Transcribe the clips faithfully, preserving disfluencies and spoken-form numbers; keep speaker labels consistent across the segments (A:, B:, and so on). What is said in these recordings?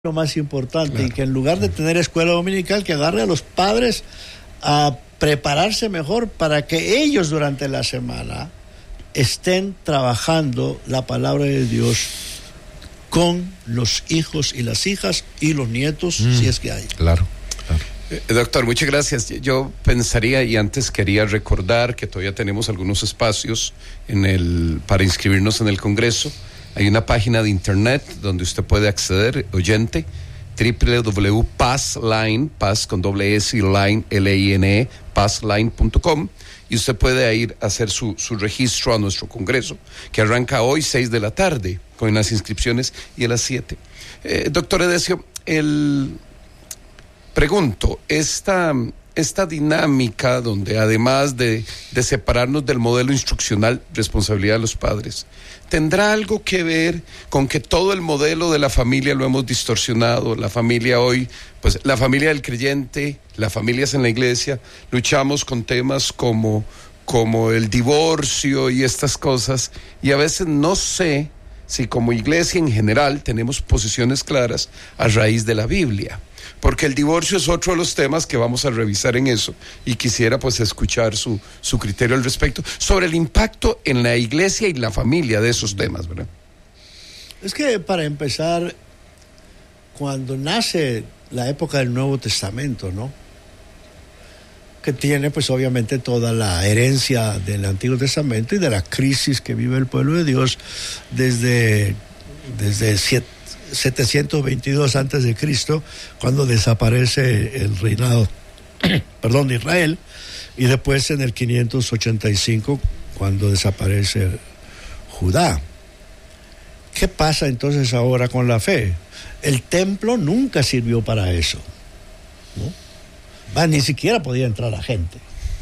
A: lo más importante,
B: claro,
A: y que en lugar de tener escuela dominical, que agarre a los padres a prepararse mejor para que ellos durante la semana estén trabajando la palabra de Dios con los hijos y las hijas y los nietos, mm, si es que hay.
B: Claro, claro.
C: Eh, doctor, muchas gracias. Yo pensaría, y antes quería recordar que todavía tenemos algunos espacios en el para inscribirnos en el Congreso. Hay una página de internet donde usted puede acceder, oyente, doble u doble u doble u punto passline, paz con doble S y line, L I N E, passline punto com, y usted puede ir a hacer su, su registro a nuestro Congreso, que arranca hoy seis de la tarde, con las inscripciones, y a las siete. Eh, doctor Edesio, el... pregunto, esta... esta dinámica donde además de, de separarnos del modelo instruccional, responsabilidad de los padres, ¿tendrá algo que ver con que todo el modelo de la familia lo hemos distorsionado? La familia hoy, pues la familia del creyente, las familias en la iglesia, luchamos con temas como, como el divorcio y estas cosas, y a veces no sé si como iglesia en general tenemos posiciones claras a raíz de la Biblia. Porque el divorcio es otro de los temas que vamos a revisar en eso, y quisiera pues escuchar su, su criterio al respecto sobre el impacto en la iglesia y la familia de esos temas, ¿verdad?
A: Es que para empezar, cuando nace la época del Nuevo Testamento, ¿no?, que tiene pues obviamente toda la herencia del Antiguo Testamento y de la crisis que vive el pueblo de Dios desde, desde siete, setecientos veintidós antes de Cristo, cuando desaparece el reinado perdón, de Israel, y después en el quinientos ochenta y cinco cuando desaparece Judá. ¿Qué pasa entonces ahora con la fe? El templo nunca sirvió para eso, ¿no? Ah, ni siquiera podía entrar la gente.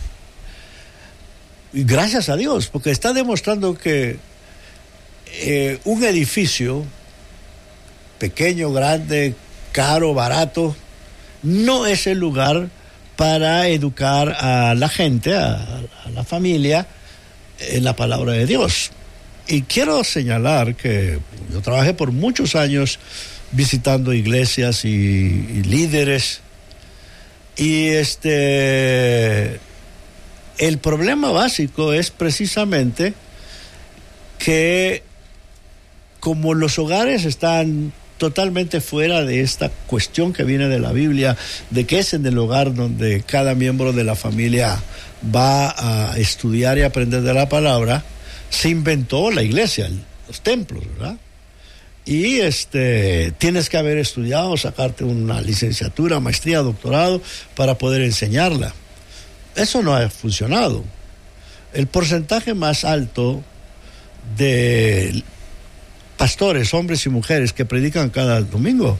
A: Y gracias a Dios, porque está demostrando que eh, un edificio pequeño, grande, caro, barato, no es el lugar para educar a la gente, a, a la familia, en la palabra de Dios. Y quiero señalar que yo trabajé por muchos años visitando iglesias y, y líderes, y este el problema básico es precisamente que como los hogares están totalmente fuera de esta cuestión que viene de la Biblia, de que es en el hogar donde cada miembro de la familia va a estudiar y aprender de la palabra, se inventó la iglesia, los templos, ¿verdad? Y este tienes que haber estudiado, sacarte una licenciatura, maestría, doctorado para poder enseñarla. Eso no ha funcionado. El porcentaje más alto de pastores, hombres y mujeres que predican cada domingo,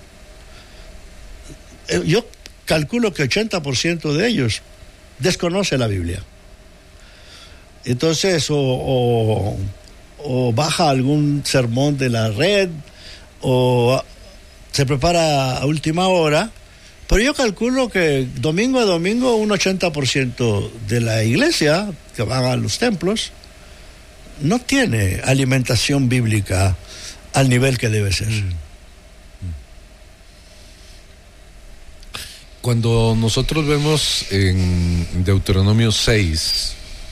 A: yo calculo que ochenta por ciento de ellos desconoce la Biblia. Entonces, o, o, o baja algún sermón de la red, o se prepara a última hora, pero yo calculo que domingo a domingo un ochenta por ciento de la iglesia que van a los templos no tiene alimentación bíblica al nivel que debe ser.
B: Cuando nosotros vemos en Deuteronomio seis,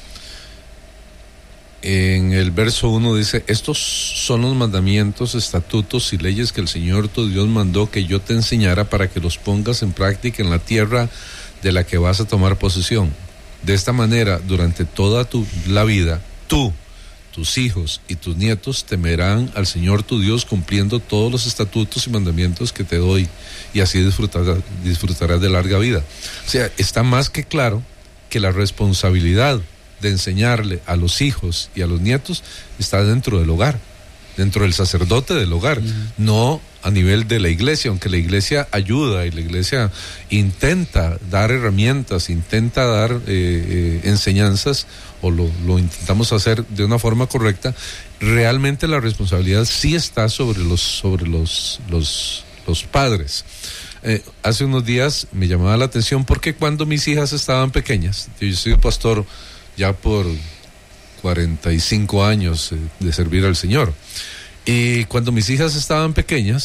B: en el verso uno dice: estos son los mandamientos, estatutos y leyes que el Señor tu Dios mandó que yo te enseñara para que los pongas en práctica en la tierra de la que vas a tomar posesión. De esta manera, durante toda tu, la vida, tú, tus hijos y tus nietos temerán al Señor tu Dios, cumpliendo todos los estatutos y mandamientos que te doy, y así disfrutarás, disfrutarás de larga vida. O sea, está más que claro que la responsabilidad de enseñarle a los hijos y a los nietos está dentro del hogar, dentro del sacerdote del hogar, uh-huh. no a nivel de la iglesia, aunque la iglesia ayuda y la iglesia intenta dar herramientas, intenta dar eh, eh, enseñanzas, o lo, lo intentamos hacer de una forma correcta. Realmente la responsabilidad sí está sobre los, sobre los, los, los padres. Eh, hace unos días me llamaba la atención porque cuando mis hijas estaban pequeñas, yo soy pastor ya por cuarenta y cinco años de servir al Señor, y cuando mis hijas estaban pequeñas,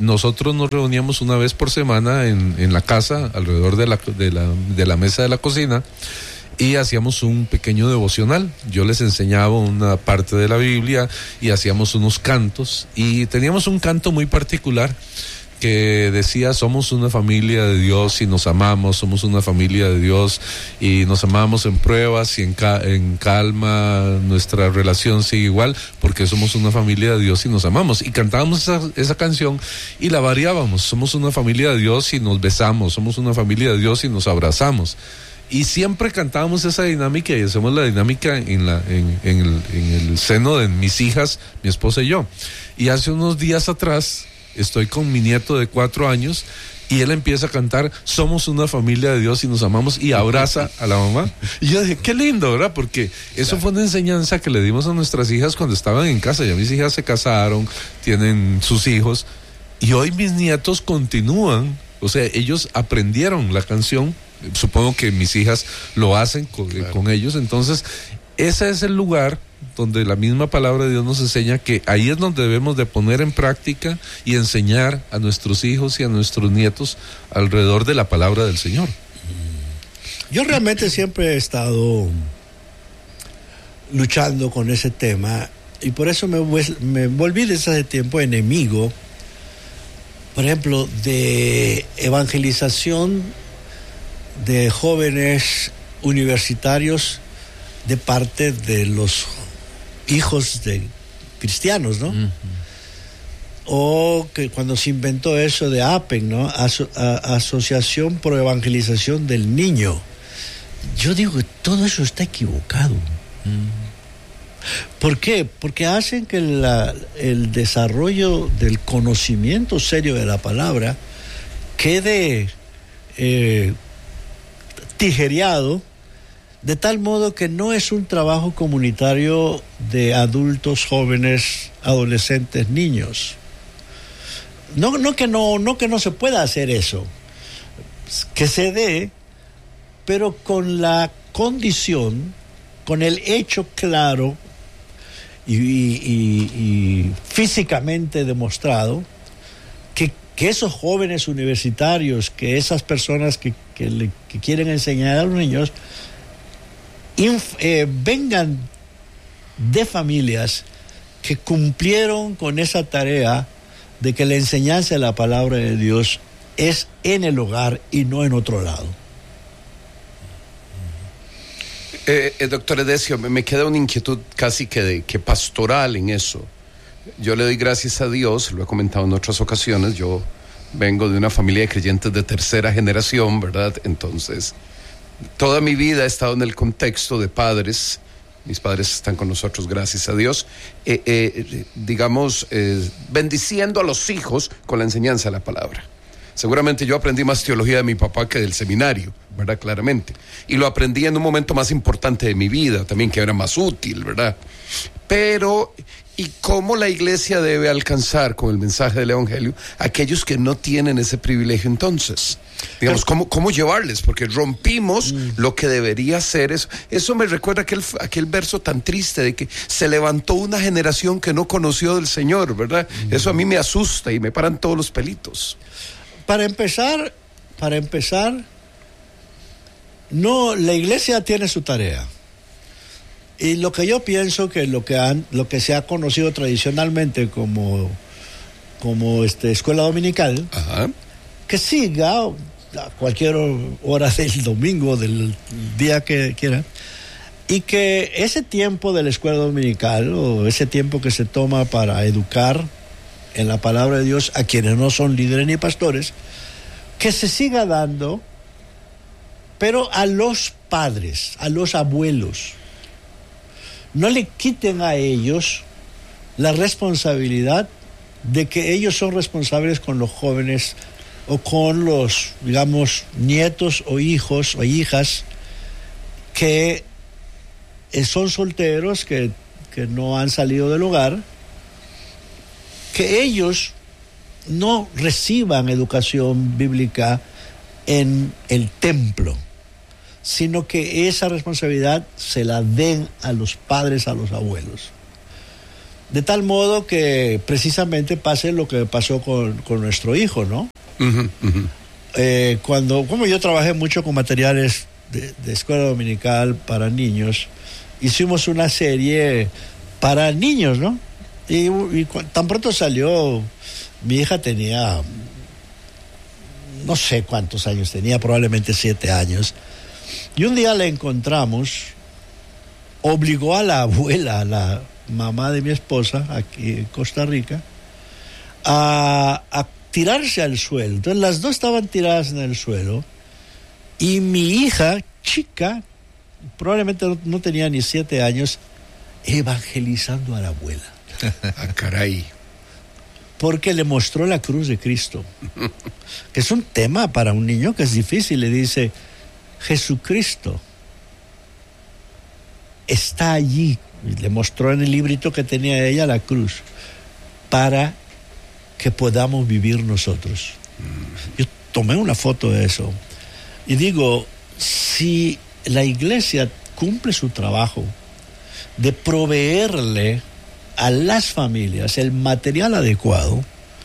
B: nosotros nos reuníamos una vez por semana en, en la casa, alrededor de la, de, la, de la mesa de la cocina, y hacíamos un pequeño devocional. Yo les enseñaba una parte de la Biblia y hacíamos unos cantos, y teníamos un canto muy particular que decía: somos una familia de Dios y nos amamos, somos una familia de Dios y nos amamos en pruebas y en, ca- en calma, nuestra relación sigue igual porque somos una familia de Dios y nos amamos. Y cantábamos esa, esa canción y la variábamos: somos una familia de Dios y nos besamos, somos una familia de Dios y nos abrazamos. Y siempre cantábamos esa dinámica, y hacemos la dinámica en, la, en, en, el, en el seno de mis hijas, mi esposa y yo. Y hace unos días atrás estoy con mi nieto de cuatro años y él empieza a cantar: somos una familia de Dios y nos amamos, y abraza a la mamá. Y yo dije, qué lindo, ¿verdad? Porque eso fue una enseñanza que le dimos a nuestras hijas cuando estaban en casa. Ya mis hijas se casaron, tienen sus hijos, y hoy mis nietos continúan, o sea, ellos aprendieron la canción. Supongo que mis hijas lo hacen con, claro. con ellos. Entonces, ese es el lugar donde la misma palabra de Dios nos enseña que ahí es donde debemos de poner en práctica y enseñar a nuestros hijos y a nuestros nietos alrededor de la palabra del Señor.
A: Yo realmente siempre he estado luchando con ese tema, y por eso me, me volví desde hace tiempo enemigo, por ejemplo, de evangelización de jóvenes universitarios de parte de los hijos de cristianos, ¿no? Uh-huh. O que cuando se inventó eso de A P E N, ¿no? Aso- a- Asociación Pro Evangelización del Niño. Yo digo que todo eso está equivocado. Uh-huh. ¿Por qué? Porque hacen que la, el desarrollo del conocimiento serio de la palabra quede eh, tijereado, de tal modo que no es un trabajo comunitario de adultos, jóvenes, adolescentes, niños. No, no que no, no que no se pueda hacer eso, que se dé, pero con la condición, con el hecho claro y, y, y, y físicamente demostrado que, que esos jóvenes universitarios, que esas personas que, que, le, que quieren enseñar a los niños, Inf, eh, vengan de familias que cumplieron con esa tarea de que la enseñanza de la palabra de Dios es en el hogar y no en otro lado.
C: Eh, eh, doctor Edesio, me, me queda una inquietud casi que, de, que pastoral en eso. Yo le doy gracias a Dios, lo he comentado en otras ocasiones, yo vengo de una familia de creyentes de tercera generación, ¿verdad? Entonces, toda mi vida he estado en el contexto de padres. Mis padres están con nosotros, gracias a Dios, eh, eh, digamos, eh, bendiciendo a los hijos con la enseñanza de la palabra. Seguramente yo aprendí más teología de mi papá que del seminario, ¿verdad? Claramente. Y lo aprendí en un momento más importante de mi vida, también, que era más útil, ¿verdad? Pero, ¿y cómo la iglesia debe alcanzar con el mensaje del evangelio a aquellos que no tienen ese privilegio entonces? Digamos, ¿cómo, cómo llevarles? Porque rompimos mm. lo que debería ser eso. Eso me recuerda aquel, aquel verso tan triste de que se levantó una generación que no conoció del Señor, ¿verdad? Mm. Eso a mí me asusta y me paran todos los pelitos.
A: Para empezar, para empezar, no, la iglesia tiene su tarea. Y lo que yo pienso que lo que han, lo que se ha conocido tradicionalmente como, como este, escuela dominical, ajá, que siga a cualquier hora del domingo, del día que quiera, y que ese tiempo de la escuela dominical, o ese tiempo que se toma para educar en la palabra de Dios a quienes no son líderes ni pastores, que se siga dando, pero a los padres, a los abuelos. No le quiten a ellos la responsabilidad de que ellos son responsables con los jóvenes o con los, digamos, nietos o hijos o hijas que son solteros, que, que no han salido del hogar, que ellos no reciban educación bíblica en el templo, sino que esa responsabilidad se la den a los padres, a los abuelos. De tal modo que precisamente pase lo que pasó con, con nuestro hijo, ¿no?
C: Uh-huh, uh-huh.
A: Eh, cuando, como yo trabajé mucho con materiales de, de escuela dominical para niños, hicimos una serie para niños, ¿no? Y, y tan pronto salió, mi hija tenía, no sé cuántos años tenía, probablemente siete años. Y un día la encontramos, obligó a la abuela, a la mamá de mi esposa, aquí en Costa Rica, a, a tirarse al suelo. Entonces las dos estaban tiradas en el suelo y mi hija, chica, probablemente no, no tenía ni siete años, evangelizando a la abuela.
C: Ah, caray.
A: Porque le mostró la cruz de Cristo, que es un tema para un niño que es difícil. Le dice, Jesucristo está allí. Y le mostró en el librito que tenía ella la cruz para que podamos vivir nosotros. Yo tomé una foto de eso y digo, si la iglesia cumple su trabajo de proveerle a las familias el material adecuado,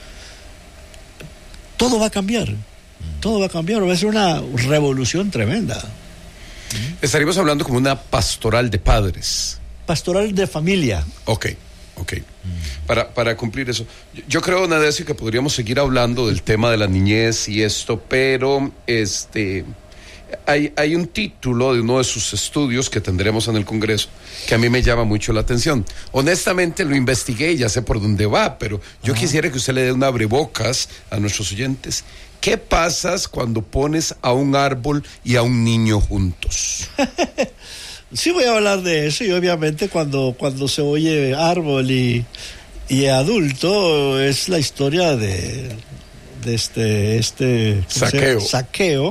A: todo va a cambiar. Todo va a cambiar, va a ser una revolución tremenda.
C: Estaríamos hablando como una pastoral de padres.
A: Pastoral de familia.
C: Ok, ok. Mm. Para, para cumplir eso. Yo, yo creo, Nadesio, que podríamos seguir hablando del tema de la niñez y esto, pero este hay, hay un título de uno de sus estudios que tendremos en el Congreso que a mí me llama mucho la atención. Honestamente lo investigué y ya sé por dónde va, pero yo Ajá. quisiera que usted le dé un abrebocas a nuestros oyentes. ¿Qué pasas cuando pones a un árbol y a un niño juntos?
A: Sí, voy a hablar de eso, y obviamente cuando, cuando se oye árbol y, y adulto es la historia de, de este, este
C: Zaqueo.
A: Zaqueo.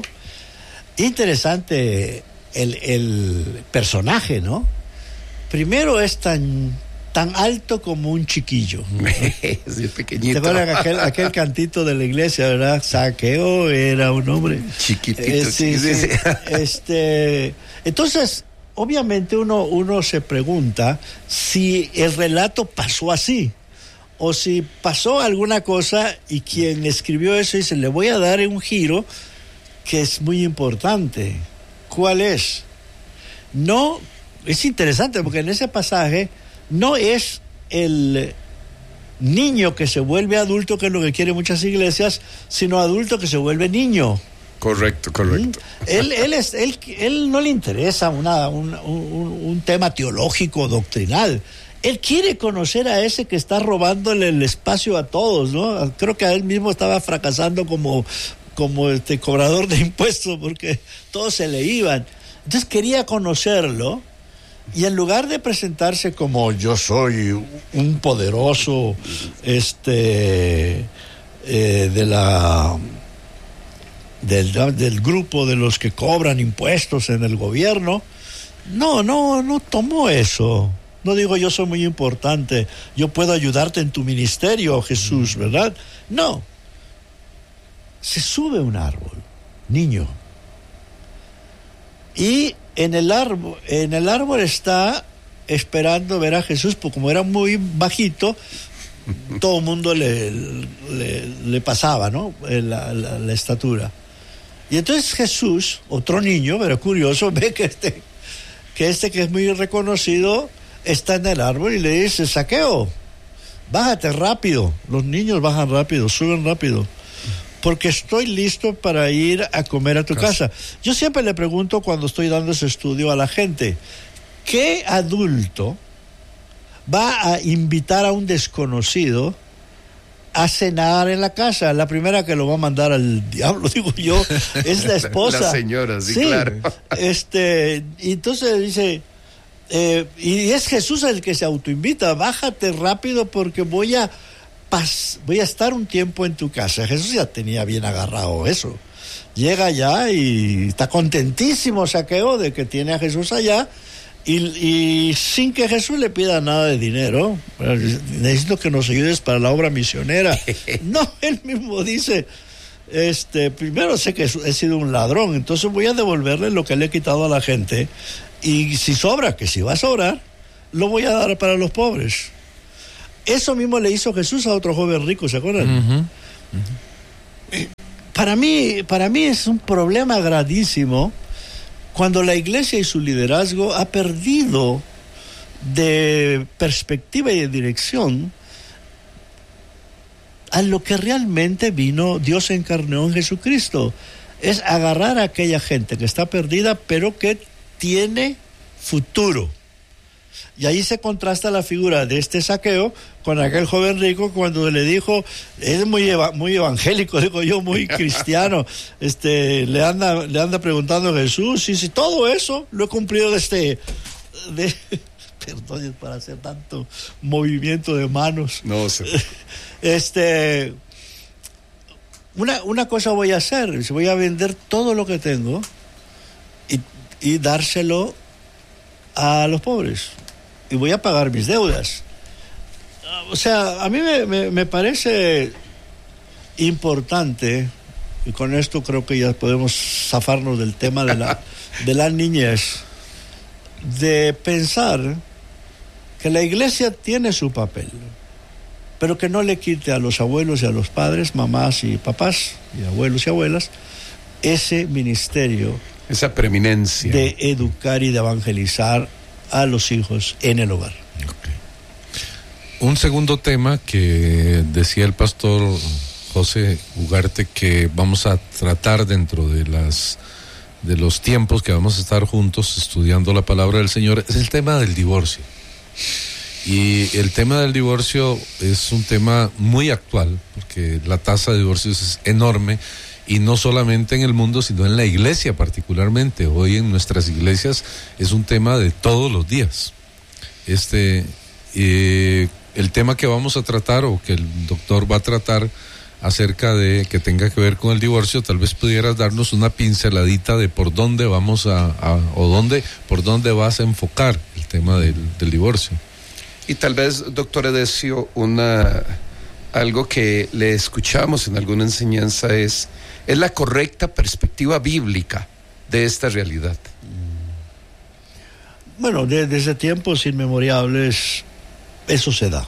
A: Interesante el, el personaje, ¿no? Primero es tan, tan alto como un chiquillo, ¿no?
C: Sí, pequeñito.
A: ¿Te acuerdas aquel, aquel cantito de la iglesia, verdad? Zaqueo era un hombre
C: chiquitito.
A: Eh, sí,
C: sí,
A: sí.
C: sí.
A: Este, entonces, obviamente uno, uno se pregunta si el relato pasó así o si pasó alguna cosa y quien escribió eso dice, le voy a dar un giro que es muy importante. ¿Cuál es? No, es interesante porque en ese pasaje no es el niño que se vuelve adulto, que es lo que quieren muchas iglesias, sino adulto que se vuelve niño.
C: Correcto, correcto.
A: Él, él, es, él, él no le interesa una, un, un, un tema teológico, doctrinal. Él quiere conocer a ese que está robándole el espacio a todos, ¿no? Creo que a él mismo estaba fracasando como, como este cobrador de impuestos porque todos se le iban. Entonces quería conocerlo y en lugar de presentarse como yo soy un poderoso este eh, de la... Del, del grupo de los que cobran impuestos en el gobierno, no, no, no tomó eso. No digo yo soy muy importante, yo puedo ayudarte en tu ministerio, Jesús, ¿verdad? No. Se sube un árbol, niño. Y en el árbol, en el árbol está esperando ver a Jesús, porque como era muy bajito, todo el mundo le, le, le pasaba, ¿no? La, la, la estatura. Y entonces Jesús, otro niño, pero curioso, ve que este, que este que es muy reconocido está en el árbol y le dice, Zaqueo, bájate rápido. Los niños bajan rápido, suben rápido, porque estoy listo para ir a comer a tu casa. Yo siempre le pregunto cuando estoy dando ese estudio a la gente, ¿qué adulto va a invitar a un desconocido a cenar en la casa? La primera que lo va a mandar al diablo, digo yo, es la esposa.
C: La señora, sí,
A: sí,
C: claro.
A: Este, y entonces dice, eh, y es Jesús el que se autoinvita, bájate rápido porque voy a, pas, voy a estar un tiempo en tu casa. Jesús ya tenía bien agarrado eso. Llega allá y está contentísimo Zaqueo de que tiene a Jesús allá. Y, y sin que Jesús le pida nada de dinero, necesito que nos ayudes para la obra misionera. No, él mismo dice, este, primero sé que he sido un ladrón, entonces voy a devolverle lo que le he quitado a la gente, y si sobra, que si va a sobrar, lo voy a dar para los pobres. Eso mismo le hizo Jesús a otro joven rico, ¿se acuerdan?
B: Uh-huh. Uh-huh.
A: Para mí, para mí es un problema gravísimo cuando la iglesia y su liderazgo ha perdido de perspectiva y de dirección a lo que realmente vino, Dios encarnó en Jesucristo. Es agarrar a aquella gente que está perdida, pero que tiene futuro. Y ahí se contrasta la figura de este Zaqueo con aquel joven rico cuando le dijo, es muy eva- muy evangélico, digo yo, muy cristiano, este, le anda, le anda preguntando a Jesús, y si todo eso lo he cumplido desde, de, perdón para hacer tanto movimiento de manos.
C: No sé.
A: Este, una, una cosa voy a hacer, voy a vender todo lo que tengo y, y dárselo a los pobres. Y voy a pagar mis deudas. O sea, a mí me, me, me parece importante, y con esto creo que ya podemos zafarnos del tema de la, de la niñez, de pensar que la iglesia tiene su papel, pero que no le quite a los abuelos y a los padres, mamás y papás, y abuelos y abuelas, ese ministerio,
C: esa preeminencia
A: de educar y de evangelizar a los hijos en el hogar.
B: Okay. Un segundo tema que decía el pastor José Ugarte que vamos a tratar dentro de las de los tiempos que vamos a estar juntos estudiando la palabra del Señor es el tema del divorcio. Y el tema del divorcio es un tema muy actual porque la tasa de divorcios es enorme. Y no solamente en el mundo, sino en la iglesia particularmente. Hoy en nuestras iglesias es un tema de todos los días. Este, eh, el tema que vamos a tratar, o que el doctor va a tratar acerca de que tenga que ver con el divorcio, tal vez pudieras darnos una pinceladita de por dónde vamos a, a o dónde, por dónde vas a enfocar el tema del, del divorcio.
C: Y tal vez, doctor Edesio, una, algo que le escuchamos en alguna enseñanza es... es la correcta perspectiva bíblica de esta realidad.
A: Bueno, de, desde tiempos inmemoriales eso se da.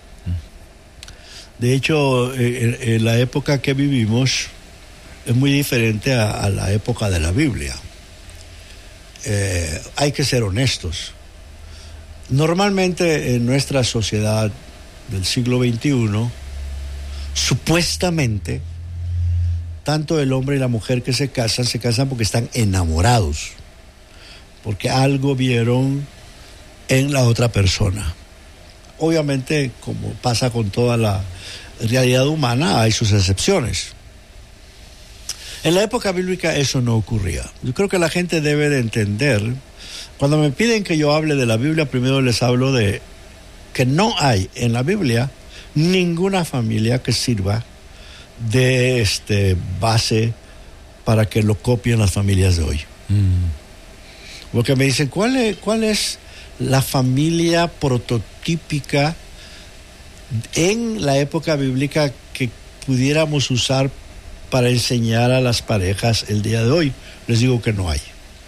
A: De hecho, en, en la época que vivimos es muy diferente a, a la época de la Biblia. Eh, hay que ser honestos. Normalmente en nuestra sociedad del siglo veintiuno, supuestamente, tanto el hombre y la mujer que se casan, se casan porque están enamorados, porque algo vieron en la otra persona. Obviamente, como pasa con toda la realidad humana, hay sus excepciones. En la época bíblica eso no ocurría. Yo creo que la gente debe de entender, cuando me piden que yo hable de la Biblia, primero les hablo de que no hay en la Biblia ninguna familia que sirva de este base para que lo copien las familias de hoy. Mm. Porque me dicen, ¿cuál es, cuál es la familia prototípica en la época bíblica que pudiéramos usar para enseñar a las parejas el día de hoy? Les digo que no hay.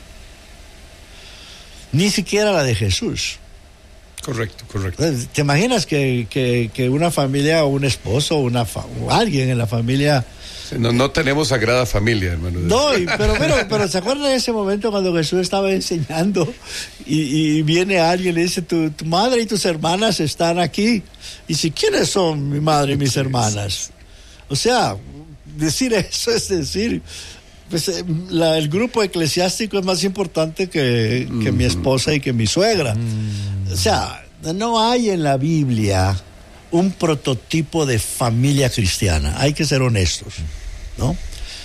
A: Ni siquiera la de Jesús.
C: Correcto, correcto.
A: ¿Te imaginas que, que, que una familia o un esposo o, una fa- o alguien en la familia...
C: No, no tenemos Sagrada Familia, hermano.
A: No, y, pero, pero, pero ¿se acuerdan de ese momento cuando Jesús estaba enseñando y, y viene alguien y le dice, tu, tu madre y tus hermanas están aquí? Y dice, ¿quiénes son mi madre y mis hermanas? O sea, decir eso es decir... Pues, la, el grupo eclesiástico es más importante que, que mm. mi esposa y que mi suegra. Mm. O sea, no hay en la Biblia un prototipo de familia cristiana. Hay que ser honestos, ¿no?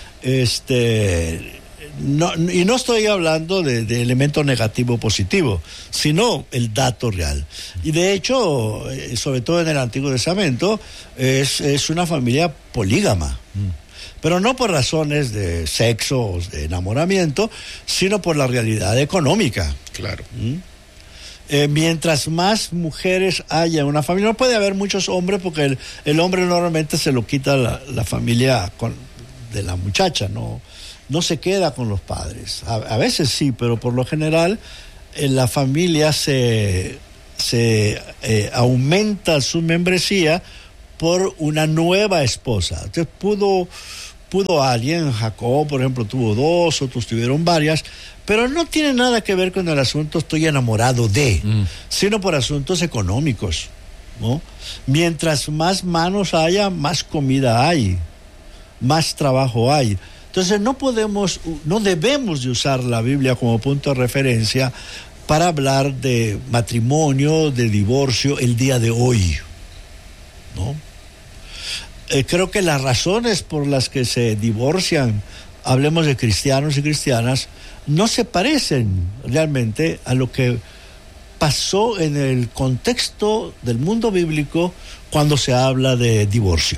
A: Este, no, y no estoy hablando de, de elemento negativo o positivo, sino el dato real. Y de hecho, sobre todo en el Antiguo Testamento, es, es una familia polígama. Mm. Pero no por razones de sexo o de enamoramiento, sino por la realidad económica.
C: Claro.
A: ¿Mm? Eh, mientras más mujeres haya en una familia, no puede haber muchos hombres porque el, el hombre normalmente se lo quita la, la familia con, de la muchacha, no, no se queda con los padres. A, a veces sí, pero por lo general en la familia se, se eh, aumenta su membresía por una nueva esposa. Entonces pudo, pudo alguien, Jacob, por ejemplo, tuvo dos, otros tuvieron varias, pero no tiene nada que ver con el asunto estoy enamorado de, mm. sino por asuntos económicos, ¿no? Mientras más manos haya, más comida hay, más trabajo hay. Entonces no podemos, no debemos de usar la Biblia como punto de referencia para hablar de matrimonio, de divorcio el día de hoy, ¿no? Eh, creo que las razones por las que se divorcian, hablemos de cristianos y cristianas, no se parecen realmente a lo que pasó en el contexto del mundo bíblico cuando se habla de divorcio.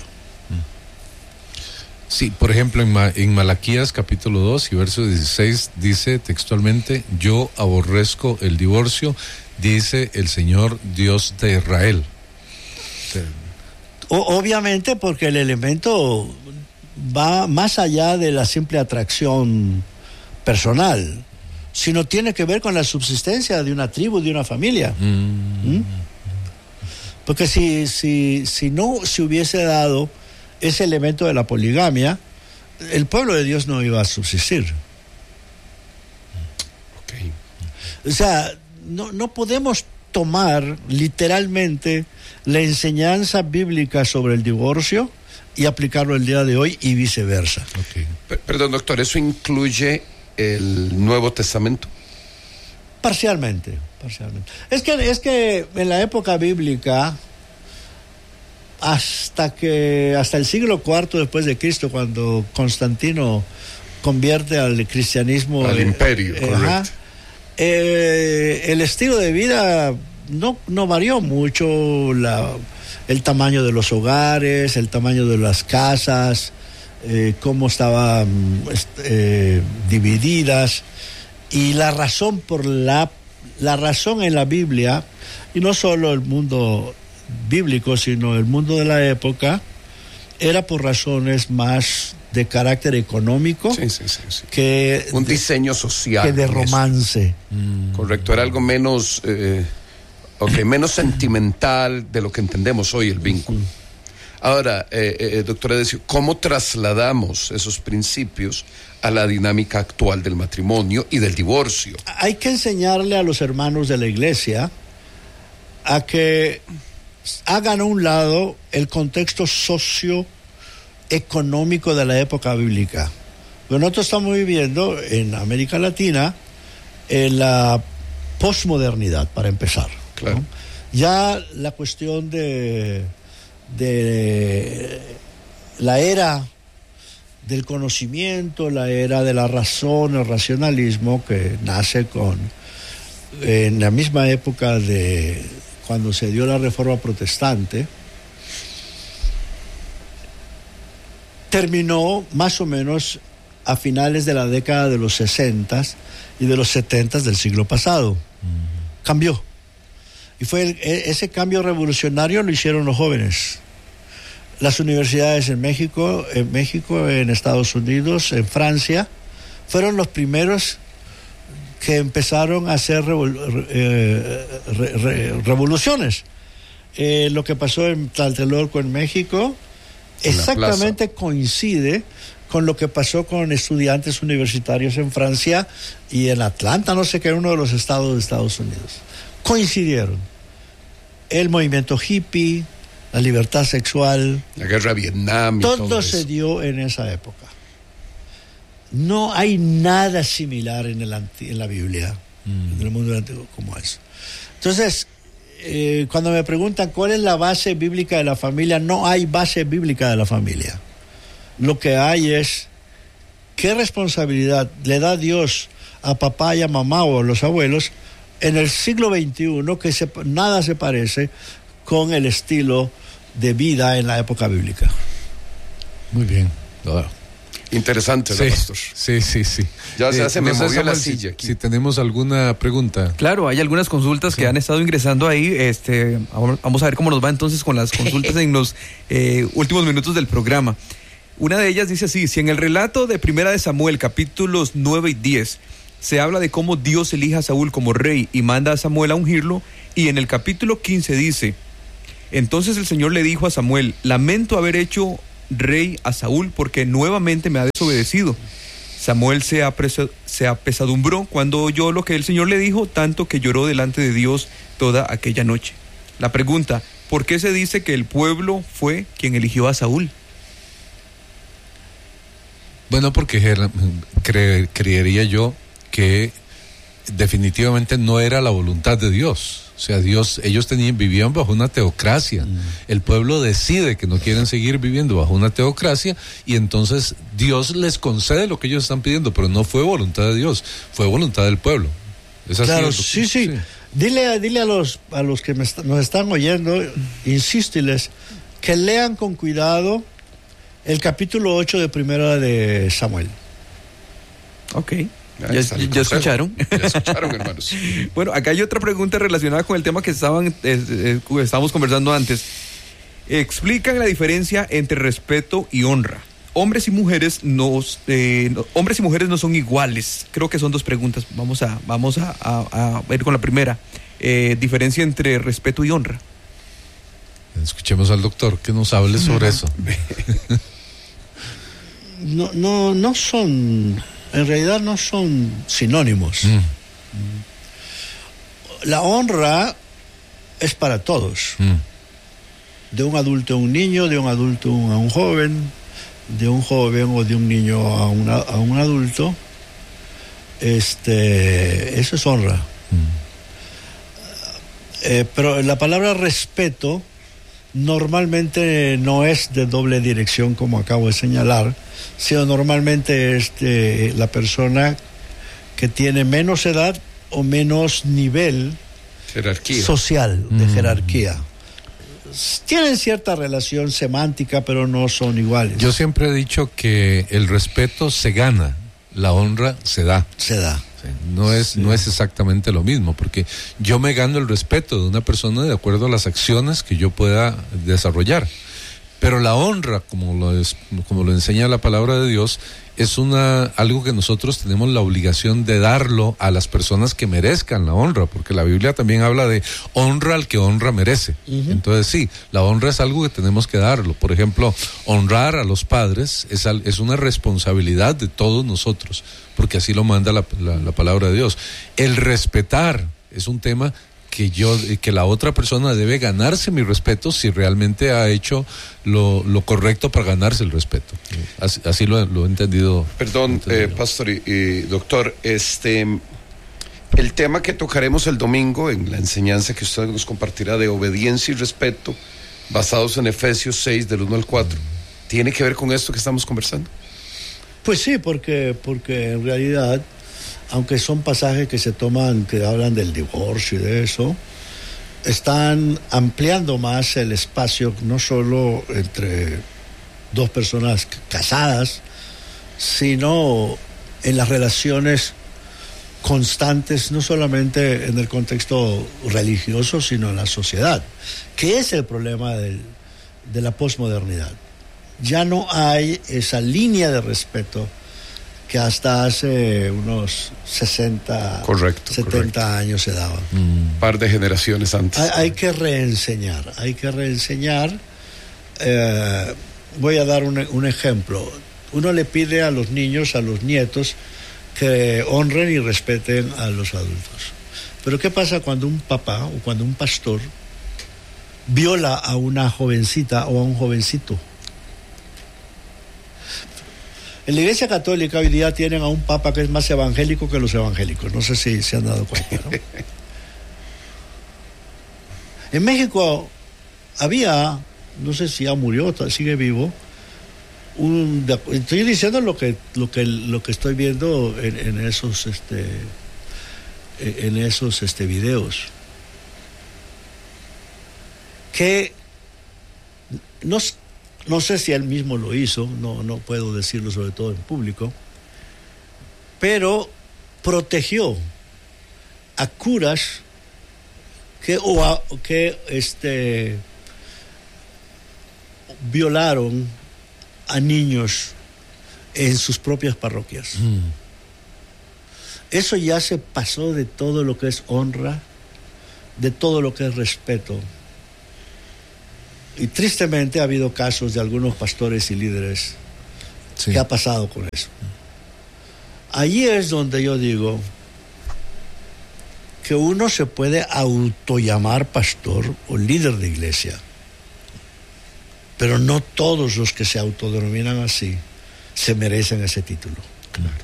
B: Sí, por ejemplo, en, Ma- en Malaquías capítulo dos y verso dieciséis dice textualmente, yo aborrezco el divorcio, dice el Señor Dios de Israel.
A: O, obviamente porque el elemento va más allá de la simple atracción personal, sino tiene que ver con la subsistencia de una tribu, de una familia. Mm. ¿Mm? Porque si, si, si no se hubiese dado ese elemento de la poligamia, el pueblo de Dios no iba a subsistir.
C: Okay.
A: O sea, no, no podemos tomar literalmente la enseñanza bíblica sobre el divorcio y aplicarlo el día de hoy y viceversa.
C: Okay. P- perdón, doctor, ¿eso incluye el Nuevo Testamento?
A: Parcialmente, parcialmente. Es que, es que en la época bíblica, hasta que hasta el siglo cuarto después de Cristo, cuando Constantino convierte al cristianismo
C: al
A: eh,
C: imperio,
A: eh,
C: correcto.
A: Ajá, eh, el estilo de vida no, no varió mucho, la, el tamaño de los hogares, el tamaño de las casas, eh, cómo estaban eh, divididas, y la razón por la la razón en la Biblia, y no solo el mundo bíblico, sino el mundo de la época, era por razones más de carácter económico,
C: sí, sí, sí, sí.
A: que
C: un
A: de,
C: diseño social,
A: que de romance.
C: Mm. Correcto, era algo menos eh, okay, menos sentimental de lo que entendemos hoy el vínculo. Mm. Ahora, eh, eh, doctora Decio, ¿cómo trasladamos esos principios a la dinámica actual del matrimonio y del divorcio?
A: Hay que enseñarle a los hermanos de la iglesia a que hagan a un lado el contexto socioeconómico de la época bíblica. Nosotros estamos viviendo en América Latina en la posmodernidad, para empezar.
C: Claro.
A: ¿No? Ya la cuestión de, de la era del conocimiento, la era de la razón, el racionalismo, que nace con en la misma época de cuando se dio la Reforma Protestante, terminó más o menos a finales de la década de los sesentas y de los setentas del siglo pasado. Uh-huh. Cambió. Y fue el, ese cambio revolucionario lo hicieron los jóvenes. Las universidades en México, en México, en Estados Unidos, en Francia, fueron los primeros que empezaron a hacer revol- eh, re, re, revoluciones. Eh, lo que pasó en Tlatelolco, en México, en exactamente coincide con lo que pasó con estudiantes universitarios en Francia y en Atlanta, no sé qué, uno de los estados de Estados Unidos. Coincidieron. El movimiento hippie, la libertad sexual,
C: la guerra de Vietnam, y
A: todo,
C: todo
A: se
C: eso.
A: dio en esa época. No hay nada similar en, el anti, en la Biblia, mm. en el mundo antiguo, como eso. Entonces, eh, cuando me preguntan cuál es la base bíblica de la familia, no hay base bíblica de la familia. Lo que hay es qué responsabilidad le da Dios a papá y a mamá o a los abuelos en el siglo veintiuno, que se, nada se parece con el estilo de vida en la época bíblica.
B: Muy bien. Oh.
C: Interesante, sí, pastor.
B: Sí, sí, sí.
C: Ya se,
B: eh,
C: se
B: no
C: me
B: sé,
C: movió
B: Samuel,
C: la silla aquí.
B: Si, si tenemos alguna pregunta.
D: Claro, hay algunas consultas sí. que han estado ingresando ahí. Este, vamos a ver cómo nos va entonces con las consultas en los eh, últimos minutos del programa. Una de ellas dice así: si en el relato de Primera de Samuel, capítulos nueve y diez, se habla de cómo Dios elige a Saúl como rey y manda a Samuel a ungirlo, y en el capítulo quince dice: entonces el Señor le dijo a Samuel, lamento haber hecho rey a Saúl porque nuevamente me ha desobedecido. Samuel se, apresa, se apesadumbró cuando oyó lo que el Señor le dijo, tanto que lloró delante de Dios toda aquella noche. La pregunta: ¿por qué se dice que el pueblo fue quien eligió a Saúl?
B: Bueno, porque cre, creería yo que definitivamente no era la voluntad de Dios. O sea, Dios, ellos tenían, vivían bajo una teocracia. Mm. El pueblo decide que no quieren seguir viviendo bajo una teocracia y entonces Dios les concede lo que ellos están pidiendo, pero no fue voluntad de Dios, fue voluntad del pueblo. ¿Es así?
A: Claro, sí, sí, sí. Dile, dile a los, a los que me est- nos están oyendo, insístiles, que lean con cuidado el capítulo ocho de Primera de Samuel.
D: Ok. Ya, ya, ya escucharon.
C: Ya escucharon, hermanos.
D: Bueno, acá hay otra pregunta relacionada con el tema que estaban eh, eh, estábamos conversando antes. Explican la diferencia entre respeto y honra. Hombres y mujeres nos, eh, no, hombres y mujeres no son iguales. Creo que son dos preguntas. Vamos a, vamos a, a, a ir con la primera. Eh, diferencia entre respeto y honra.
B: Escuchemos al doctor que nos hable sobre eso.
A: No, no, no son, en realidad no son sinónimos. Mm. La honra es para todos. Mm. De un adulto a un niño, de un adulto a un joven, de un joven o de un niño a, una, a un adulto. Este, eso es honra. Mm. Eh, pero la palabra respeto normalmente no es de doble dirección, como acabo de señalar, sino normalmente es de la persona que tiene menos edad o menos nivel
C: jerarquía.
A: social, de
B: Mm.
A: jerarquía. Tienen cierta relación semántica, pero no son iguales.
B: Yo siempre he dicho que el respeto se gana, la honra se da.
A: Se da.
B: Sí, no es, sí. no es exactamente lo mismo, porque yo me gano el respeto de una persona de acuerdo a las acciones que yo pueda desarrollar. Pero la honra, como lo es, como lo enseña la palabra de Dios, es una algo que nosotros tenemos la obligación de darlo a las personas que merezcan la honra, porque la Biblia también habla de honra al que honra merece. Uh-huh. Entonces sí, la honra es algo que tenemos que darlo. Por ejemplo, honrar a los padres es, es una responsabilidad de todos nosotros, porque así lo manda la, la, la palabra de Dios. El respetar es un tema que yo, que la otra persona debe ganarse mi respeto si realmente ha hecho lo, lo correcto para ganarse el respeto. Así, así lo, lo he entendido.
C: Perdón, entendido. Eh, pastor y, y doctor, este, el tema que tocaremos el domingo en la enseñanza que usted nos compartirá de obediencia y respeto, basados en Efesios seis, del uno al cuatro, ¿tiene que ver con esto que estamos conversando?
A: Pues sí, porque, porque en realidad, aunque son pasajes que se toman, que hablan del divorcio y de eso, están ampliando más el espacio, no solo entre dos personas casadas, sino en las relaciones constantes, no solamente en el contexto religioso, sino en la sociedad, que es el problema del, de la posmodernidad. Ya no hay esa línea de respeto que hasta hace unos sesenta,
C: correcto,
A: setenta
C: correcto.
A: años se daba.
C: Un mm. par de generaciones antes.
A: Hay, hay que reenseñar, hay que reenseñar. Eh, voy a dar un, un ejemplo. Uno le pide a los niños, a los nietos, que honren y respeten a los adultos. Pero ¿qué pasa cuando un papá o cuando un pastor viola a una jovencita o a un jovencito? En la Iglesia Católica hoy día tienen a un papa que es más evangélico que los evangélicos. No sé si se han dado cuenta, ¿no? En México había, no sé si ya murió, sigue vivo, un, estoy diciendo lo que lo que lo que estoy viendo en, en esos este en esos este videos, que no No sé si él mismo lo hizo, no, no puedo decirlo, sobre todo en público, pero protegió a curas que, o a, que este, violaron a niños en sus propias parroquias. Mm. Eso ya se pasó de todo lo que es honra, de todo lo que es respeto. Y tristemente ha habido casos de algunos pastores y líderes sí. que ha pasado con eso. Allí es donde yo digo que uno se puede autollamar pastor o líder de iglesia, pero no todos los que se autodenominan así se merecen ese título.
D: Claro.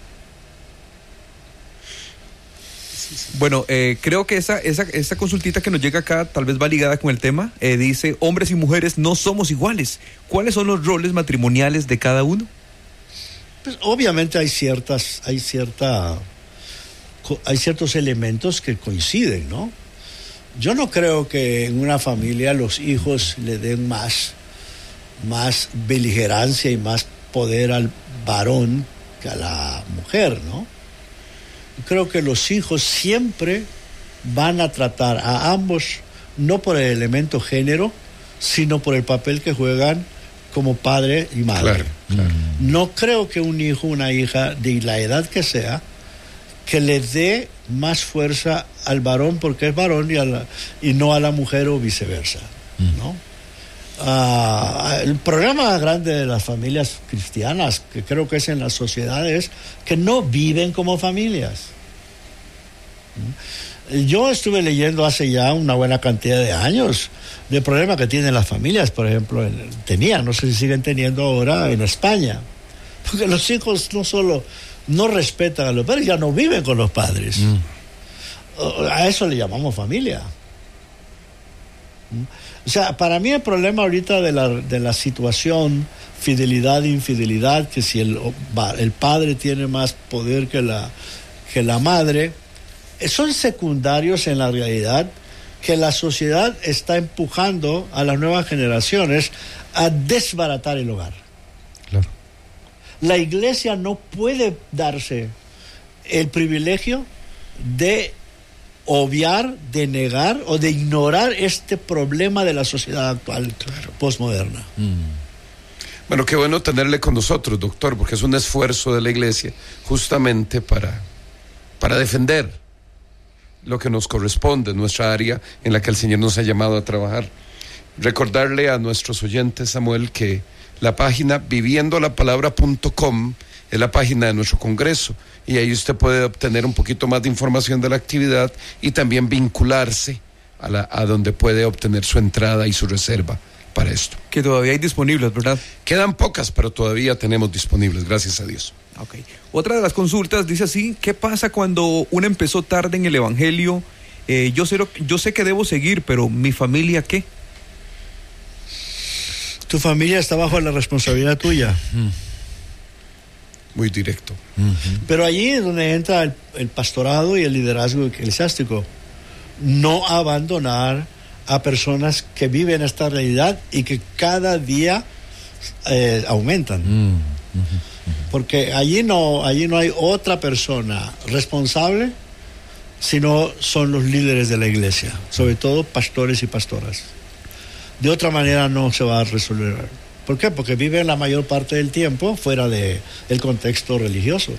D: Bueno, eh, creo que esa, esa, esa consultita que nos llega acá tal vez va ligada con el tema. Eh, dice, hombres y mujeres no somos iguales. ¿Cuáles son los roles matrimoniales de cada uno?
A: Pues obviamente hay ciertas, hay cierta, hay ciertos elementos que coinciden, ¿no? Yo no creo que en una familia los hijos le den más, más beligerancia y más poder al varón que a la mujer, ¿no? Creo que los hijos siempre van a tratar a ambos, no por el elemento género, sino por el papel que juegan como padre y madre.
C: Claro, claro.
A: No creo que un hijo, una hija, de la edad que sea, que le dé más fuerza al varón porque es varón y, a la, y no a la mujer o viceversa, ¿no? Uh, el problema grande de las familias cristianas, que creo que es en las sociedades, que no viven como familias. Yo estuve leyendo hace ya una buena cantidad de años de problemas que tienen las familias, por ejemplo, en, tenían, no sé si siguen teniendo ahora en España, porque los hijos no solo no respetan a los padres, ya no viven con los padres. Mm. A eso le llamamos familia. O sea, para mí el problema ahorita de la, de la situación fidelidad e infidelidad, que si el, el padre tiene más poder que la, que la madre, son secundarios en la realidad, que la sociedad está empujando a las nuevas generaciones a desbaratar el hogar.
B: Claro.
A: La iglesia no puede darse el privilegio de obviar, de negar o de ignorar este problema de la sociedad actual, claro, postmoderna.
C: Mm. Bueno, qué bueno tenerle con nosotros, doctor, porque es un esfuerzo de la iglesia justamente para, para defender lo que nos corresponde, nuestra área en la que el Señor nos ha llamado a trabajar. Recordarle a nuestros oyentes, Samuel, que la página viviendo la palabra punto com es la página de nuestro congreso, y ahí usted puede obtener un poquito más de información de la actividad y también vincularse a, la, a donde puede obtener su entrada y su reserva para esto.
D: Que todavía hay disponibles, ¿verdad?
C: Quedan pocas, pero todavía tenemos disponibles, gracias a Dios.
D: Okay. Otra de las consultas dice así: ¿qué pasa cuando uno empezó tarde en el evangelio? Eh, yo, sé lo, yo sé que debo seguir, pero ¿mi familia qué?
A: Tu familia está bajo la responsabilidad tuya. Mm.
C: Muy directo.
A: Uh-huh. Pero allí es donde entra el, el pastorado y el liderazgo eclesiástico. No abandonar a personas que viven esta realidad y que cada día eh, aumentan. Uh-huh. Uh-huh. Porque allí no, allí no hay otra persona responsable, sino son los líderes de la iglesia, sobre todo pastores y pastoras. De otra manera no se va a resolver. ¿Por qué? Porque viven la mayor parte del tiempo fuera de el contexto religioso.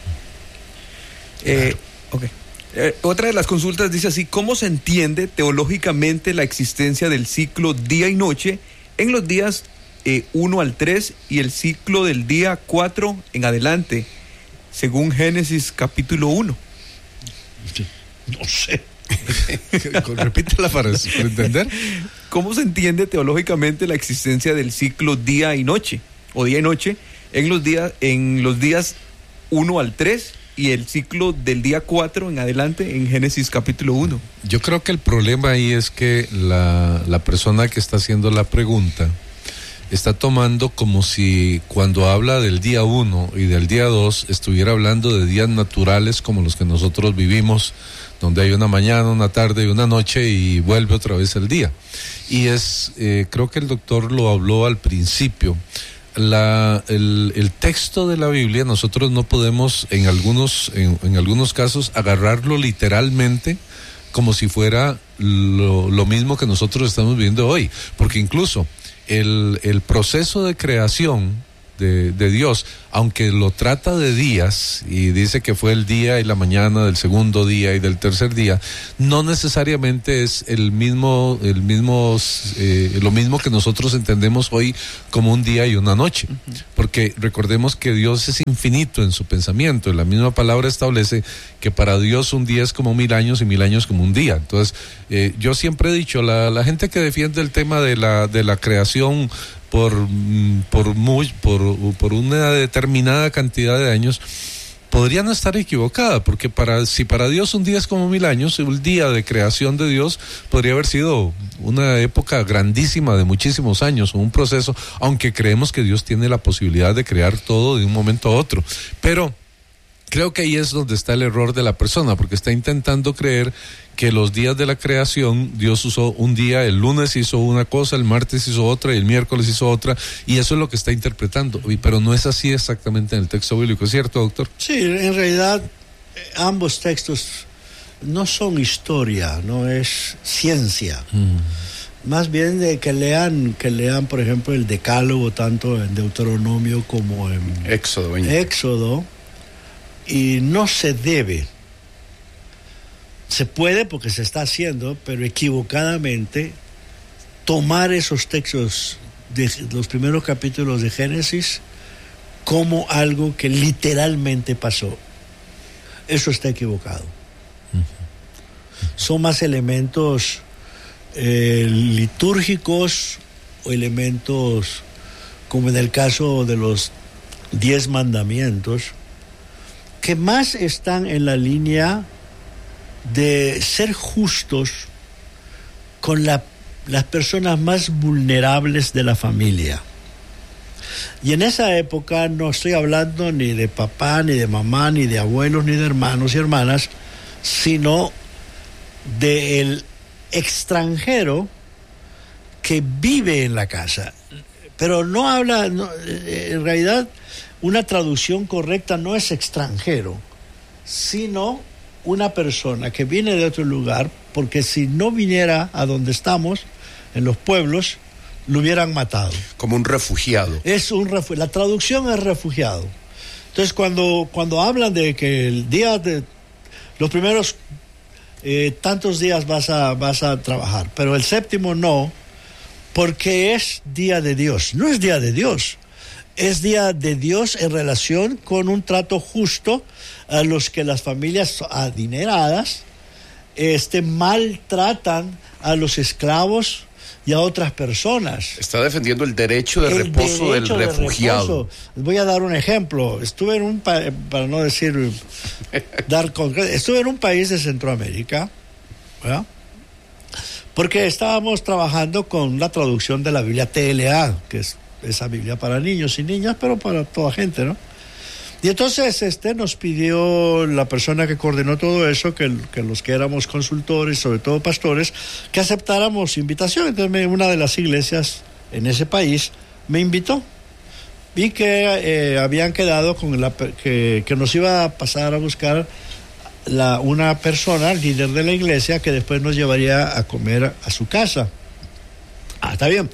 D: Eh, okay. eh, otra de las consultas dice así: ¿cómo se entiende teológicamente la existencia del ciclo día y noche en los días eh, uno al tres y el ciclo del día cuatro en adelante, según Génesis capítulo uno?
A: No sé.
B: Repítela para, para entender.
D: ¿Cómo se entiende teológicamente la existencia del ciclo día y noche o día y noche en los días en los días uno al tres y el ciclo del día cuatro en adelante en Génesis capítulo uno?
B: Yo creo que el problema ahí es que la, la persona que está haciendo la pregunta está tomando como si cuando habla del día uno y del día dos estuviera hablando de días naturales como los que nosotros vivimos, donde hay una mañana, una tarde y una noche y vuelve otra vez el día. Y es, eh, creo que el doctor lo habló al principio, la, el, el texto de la Biblia nosotros no podemos en algunos, en, en algunos casos agarrarlo literalmente como si fuera lo, lo mismo que nosotros estamos viviendo hoy, porque incluso el, el proceso de creación de, de Dios, aunque lo trata de días y dice que fue el día y la mañana del segundo día y del tercer día, no necesariamente es el mismo, el mismo, eh, lo mismo que nosotros entendemos hoy como un día y una noche, uh-huh. porque recordemos que Dios es infinito en su pensamiento, y la misma palabra establece que para Dios un día es como mil años y mil años como un día. Entonces, eh, yo siempre he dicho, la, la gente que defiende el tema de la, de la creación por, por, muy, por, por una determinada cantidad de años, podría no estar equivocada, porque para, si para Dios un día es como mil años, el día de creación de Dios podría haber sido una época grandísima de muchísimos años, o un proceso, aunque creemos que Dios tiene la posibilidad de crear todo de un momento a otro. Pero creo que ahí es donde está el error de la persona, porque está intentando creer que los días de la creación, Dios usó un día, el lunes hizo una cosa, el martes hizo otra y el miércoles hizo otra, y eso es lo que está interpretando, pero no es así exactamente en el texto bíblico, ¿es cierto, doctor?
A: Sí, en realidad ambos textos no son historia, no es ciencia. Mm. Más bien de que lean, que lean, por ejemplo, el Decálogo, tanto en Deuteronomio como en
C: Éxodo.
A: Éxodo, y no se debe. Se puede porque se está haciendo, pero equivocadamente tomar esos textos de los primeros capítulos de Génesis como algo que literalmente pasó. Eso está equivocado. Uh-huh. Son más elementos eh, litúrgicos o elementos como en el caso de los diez mandamientos, que más están en la línea de ser justos con la, las personas más vulnerables de la familia. Y en esa época no estoy hablando ni de papá, ni de mamá, ni de abuelos, ni de hermanos y hermanas, sino del extranjero que vive en la casa. Pero no habla, no, en realidad una traducción correcta no es extranjero, sino una persona que viene de otro lugar, porque si no viniera a donde estamos, en los pueblos, lo hubieran matado.
C: Como un refugiado.
A: Es un refu- la traducción es refugiado. Entonces, cuando, cuando hablan de que el día de los primeros eh, tantos días vas a, vas a trabajar, pero el séptimo no, porque es día de Dios. No es día de Dios. Es día de Dios en relación con un trato justo a los que las familias adineradas este, maltratan a los esclavos y a otras personas.
C: Está defendiendo el derecho de el reposo derecho del refugiado. De reposo.
A: Voy a dar un ejemplo. Estuve en un país, para no decir, dar concreto, estuve en un país de Centroamérica, ¿verdad? Porque estábamos trabajando con la traducción de la Biblia T L A, que es esa Biblia para niños y niñas, pero para toda gente, ¿no? Y entonces este nos pidió la persona que coordinó todo eso, que, que los que éramos consultores, sobre todo pastores, que aceptáramos invitación. Entonces me, una de las iglesias en ese país me invitó. Vi que eh, habían quedado con la que, que nos iba a pasar a buscar la, una persona, líder de la iglesia, que después nos llevaría a comer a su casa. Ah, está bien.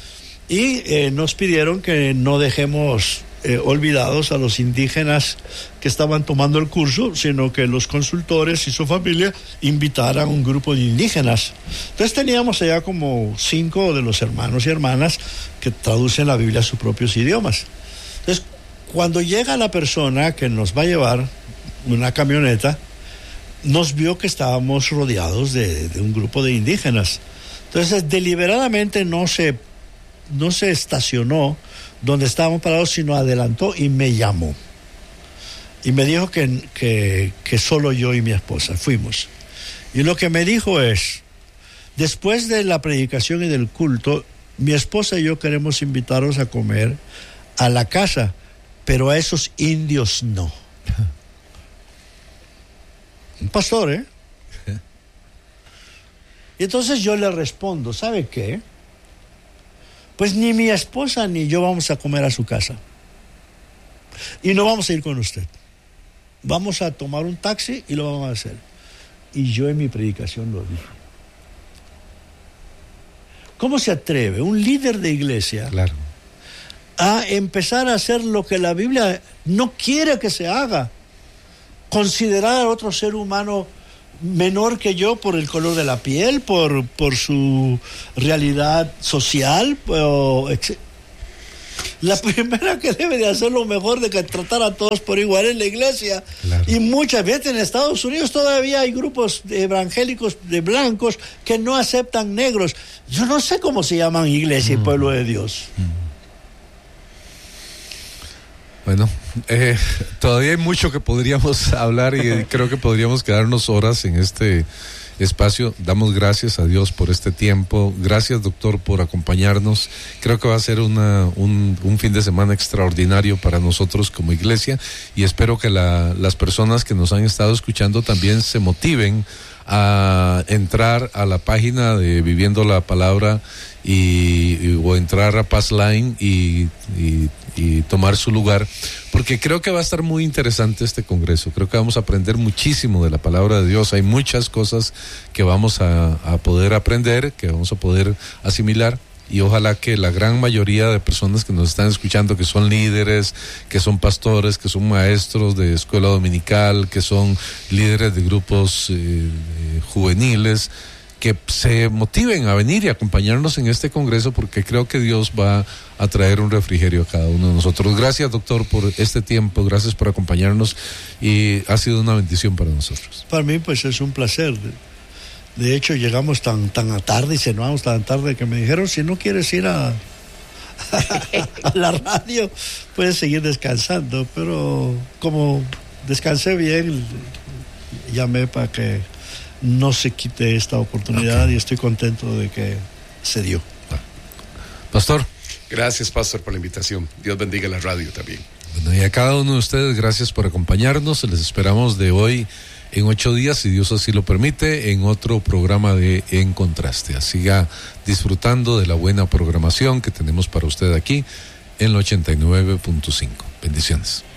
A: Y eh, nos pidieron que no dejemos eh, olvidados a los indígenas que estaban tomando el curso, sino que los consultores y su familia invitaran a un grupo de indígenas. Entonces teníamos allá como cinco de los hermanos y hermanas que traducen la Biblia a sus propios idiomas. Entonces, cuando llega la persona que nos va a llevar una camioneta, nos vio que estábamos rodeados de, de un grupo de indígenas. Entonces, deliberadamente no se no se estacionó donde estábamos parados, sino adelantó y me llamó. Y me dijo que, que, que solo yo y mi esposa fuimos. Y lo que me dijo es, después de la predicación y del culto, mi esposa y yo queremos invitaros a comer a la casa, pero a esos indios no. Un pastor, ¿eh? Y entonces yo le respondo, ¿sabe qué? Pues ni mi esposa ni yo vamos a comer a su casa. Y no vamos a ir con usted. Vamos a tomar un taxi y lo vamos a hacer. Y yo en mi predicación lo dije. ¿Cómo se atreve un líder de iglesia,
B: claro,
A: a empezar a hacer lo que la Biblia no quiere que se haga. Considerar a otro ser humano menor que yo por el color de la piel, por, por su realidad social. O, la primera que debe de hacer lo mejor de que tratar a todos por igual es la iglesia. Claro. Y muchas veces en Estados Unidos todavía hay grupos evangélicos de blancos que no aceptan negros. Yo no sé cómo se llaman iglesia mm. y pueblo de Dios. Mm.
B: Bueno, eh, todavía hay mucho que podríamos hablar y creo que podríamos quedarnos horas en este espacio. Damos gracias a Dios por este tiempo. Gracias, doctor, por acompañarnos. Creo que va a ser una, un, un fin de semana extraordinario para nosotros como iglesia y espero que la, las personas que nos han estado escuchando también se motiven a entrar a la página de Viviendo la Palabra y, y o entrar a Paz Line y, y, y tomar su lugar, porque creo que va a estar muy interesante este congreso. Creo que vamos a aprender muchísimo de la palabra de Dios. Hay muchas cosas que vamos a, a poder aprender, que vamos a poder asimilar. Y ojalá que la gran mayoría de personas que nos están escuchando, que son líderes, que son pastores, que son maestros de escuela dominical, que son líderes de grupos eh, eh, juveniles, que se motiven a venir y acompañarnos en este congreso, porque creo que Dios va a traer un refrigerio a cada uno de nosotros. Gracias, doctor, por este tiempo, gracias por acompañarnos y ha sido una bendición para nosotros.
A: Para mí, pues, es un placer. De hecho, llegamos tan tan a tarde y cenamos tan tarde que me dijeron, si no quieres ir a, a la radio, puedes seguir descansando. Pero como descansé bien, llamé para que no se quite esta oportunidad okay. Y estoy contento de que se dio.
B: Pastor.
C: Gracias, pastor, por la invitación. Dios bendiga la radio también.
B: Bueno, y a cada uno de ustedes, gracias por acompañarnos. Les esperamos de hoy en ocho días, si Dios así lo permite, en otro programa de En Contraste. Siga disfrutando de la buena programación que tenemos para usted aquí en el ochenta y nueve punto cinco. Bendiciones.